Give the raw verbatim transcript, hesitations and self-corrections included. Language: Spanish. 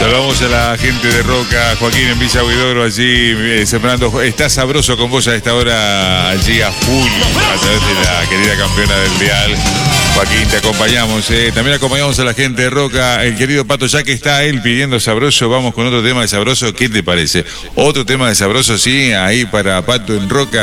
Saludamos a la gente de Roca, Joaquín en Villa Huidobro, allí eh, sembrando. Está sabroso con vos a esta hora, allí a full, a través de la querida campeona del Dial. Joaquín, te acompañamos. Eh. También acompañamos a la gente de Roca, el querido Pato, ya que está él pidiendo sabroso, vamos con otro tema de sabroso. ¿Qué te parece? Otro tema de sabroso, sí, ahí para Pato en Roca.